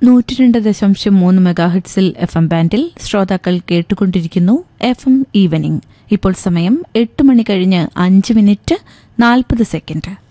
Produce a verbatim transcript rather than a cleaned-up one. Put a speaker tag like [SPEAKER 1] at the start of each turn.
[SPEAKER 1] നൂറ്റി രണ്ട് ദശാംശം മൂന്ന് മെഗാഹെർട്സിൽ എഫ് എം ബാൻഡിൽ ശ്രോതാക്കൾ കേട്ടുകൊണ്ടിരിക്കുന്നു എഫ് എം ഈവനിംഗ്. ഇപ്പോൾ സമയം എട്ട് മണി കഴിഞ്ഞ് അഞ്ച് മിനിറ്റ് നാൽപ്പത് സെക്കൻഡ്.